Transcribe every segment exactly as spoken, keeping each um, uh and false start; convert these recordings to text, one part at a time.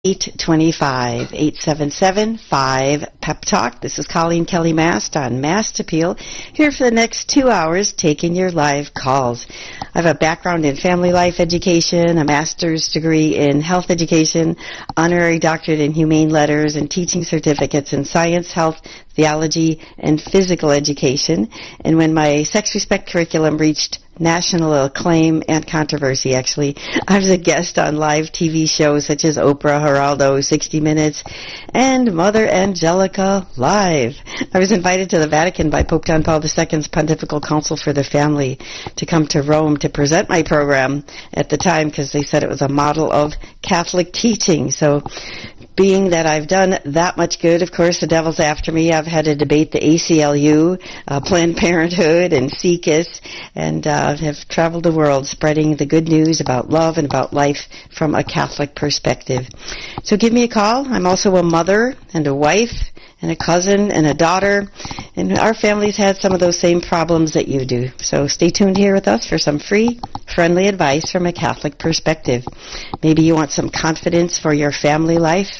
eight two five, eight seven seven, five, Pep Talk. This is Colleen Kelly Mast on Mast Appeal, here for the next two hours taking your live calls. I have a background in family life education, a master's degree in health education, honorary doctorate in humane letters, and teaching certificates in science, health, theology, and physical education. And when my sex respect curriculum reached national acclaim and controversy, actually, I was a guest on live T V shows such as Oprah, Geraldo, sixty minutes, and Mother Angelica Live. I was invited to the Vatican by Pope John Paul the Second's Pontifical Council for the Family to come to Rome to present my program at the time, because they said it was a model of Catholic teaching. So being that I've done that much good, of course, the devil's after me. I've had to debate the A C L U, uh, Planned Parenthood, and C C I S, and uh, have traveled the world spreading the good news about love and about life from a Catholic perspective. So give me a call. I'm also a mother and a wife and a cousin and a daughter, and our family's had some of those same problems that you do. So stay tuned here with us for some free, friendly advice from a Catholic perspective. Maybe you want some confidence for your family life,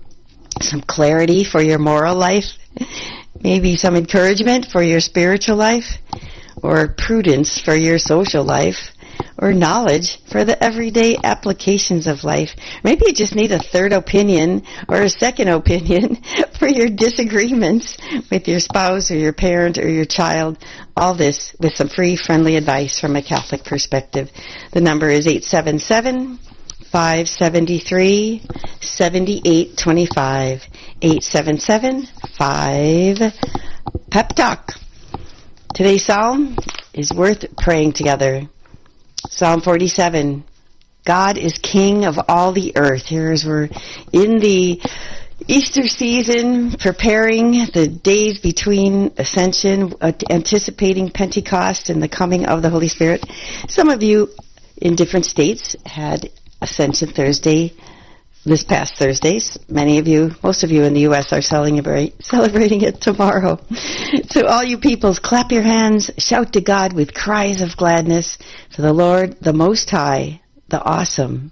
some clarity for your moral life, maybe some encouragement for your spiritual life, or prudence for your social life, or knowledge for the everyday applications of life. Maybe you just need a third opinion or a second opinion for your disagreements with your spouse or your parent or your child. All this with some free, friendly advice from a Catholic perspective. The number is eight seven seven, five seven three, seven eight two five. eight seven seven, five, Pep Talk. Today's psalm is worth praying together. Psalm forty-seven, God is King of all the earth. Here as we're in the Easter season, preparing the days between Ascension, uh, anticipating Pentecost and the coming of the Holy Spirit. Some of you in different states had Ascension Thursday this past Thursdays. Many of you, most of you in the U S are celebrate, celebrating it tomorrow. So all you peoples, clap your hands, shout to God with cries of gladness. For the Lord, the Most High, the Awesome,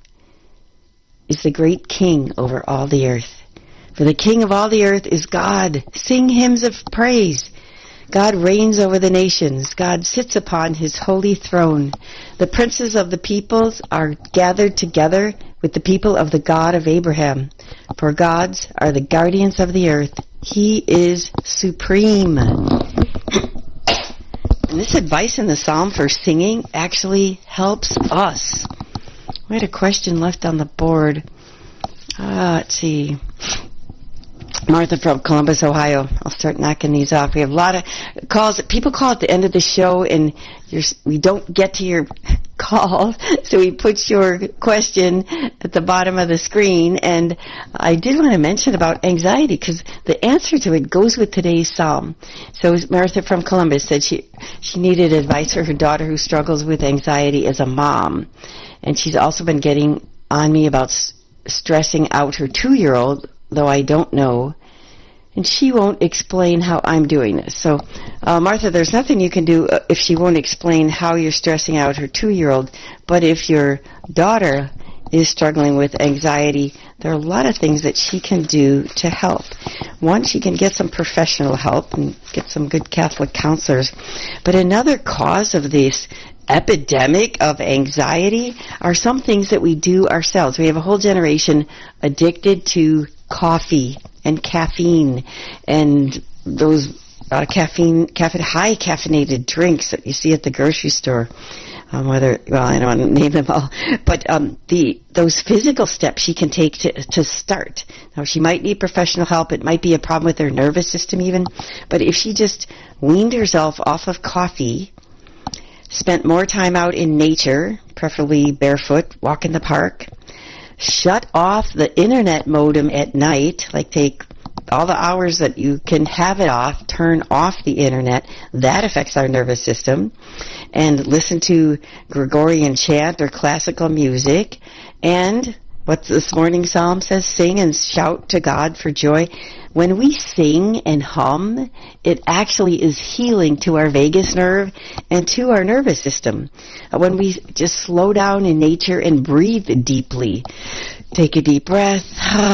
is the great King over all the earth. For the King of all the earth is God. Sing hymns of praise. God reigns over the nations. God sits upon his holy throne. The princes of the peoples are gathered together with the people of the God of Abraham. For gods are the guardians of the earth. He is supreme. And this advice in the psalm for singing actually helps us. We had a question left on the board. Uh, let's see. Martha from Columbus, Ohio. I'll start knocking these off. We have a lot of calls. People call at the end of the show, and you're, we don't get to your call, so we put your question at the bottom of the screen. And I did want to mention about anxiety, because the answer to it goes with today's psalm. So Martha from Columbus said she she needed advice for her daughter who struggles with anxiety as a mom, and she's also been getting on me about s- stressing out her two-year-old, though I don't know, and she won't explain how I'm doing this. So, uh, Martha, there's nothing you can do if she won't explain how you're stressing out her two-year-old, but if your daughter is struggling with anxiety, there are a lot of things that she can do to help. One, she can get some professional help and get some good Catholic counselors, but another cause of this epidemic of anxiety are some things that we do ourselves. We have a whole generation addicted to coffee and caffeine and those uh, caffeine, caffeine, high caffeinated drinks that you see at the grocery store. Um, whether, well, I don't want to name them all, but um, the those physical steps she can take to to start. Now, she might need professional help. It might be a problem with her nervous system even, but if she just weaned herself off of coffee, spent more time out in nature, preferably barefoot, walk in the park, shut off the internet modem at night, like take all the hours that you can have it off, turn off the internet. That affects our nervous system. And listen to Gregorian chant or classical music. And what this morning psalm says, sing and shout to God for joy. When we sing and hum, it actually is healing to our vagus nerve and to our nervous system. When we just slow down in nature and breathe deeply, Take a deep breath.